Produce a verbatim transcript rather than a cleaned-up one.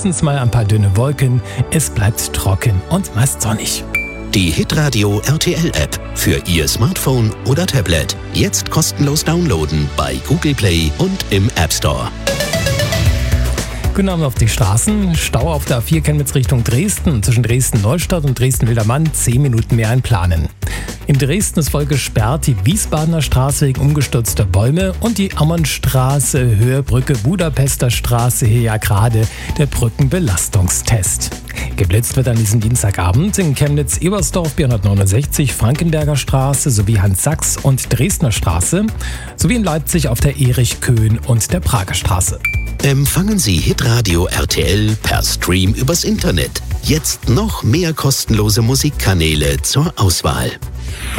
höchstens mal ein paar dünne Wolken. Es bleibt trocken und meist sonnig. Die Hitradio R T L-App für Ihr Smartphone oder Tablet. Jetzt kostenlos downloaden bei Google Play und im App Store. Guten Abend auf die Straßen. Stau auf der A vier Chemnitz Richtung Dresden. Zwischen Dresden-Neustadt und Dresden-Wildermann zehn Minuten mehr einplanen. In Dresden ist voll gesperrt die Wiesbadener Straße wegen umgestürzter Bäume und die Ammerstraße, Höhe Brücke, Budapester Straße, hier ja gerade der Brückenbelastungstest. Geblitzt wird an diesem Dienstagabend in Chemnitz-Ebersdorf B hundertneunundsechzig, Frankenberger Straße sowie Hans-Sachs und Dresdner Straße sowie in Leipzig auf der Erich-Köhn und der Prager Straße. Empfangen Sie Hitradio R T L per Stream übers Internet. Jetzt noch mehr kostenlose Musikkanäle zur Auswahl.